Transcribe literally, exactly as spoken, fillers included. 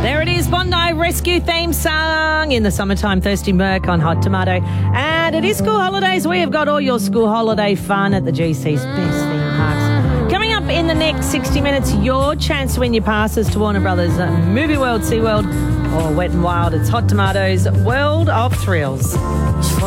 There it is, Bondi Rescue theme song in the summertime. Thirsty Merc on Hot Tomato. And it is school holidays. We have got all your school holiday fun at the G C's best theme parks. Coming up in the next sixty minutes, your chance to win your passes to Warner Brothers Movie World, SeaWorld, or Wet and Wild. It's Hot Tomatoes World of Thrills.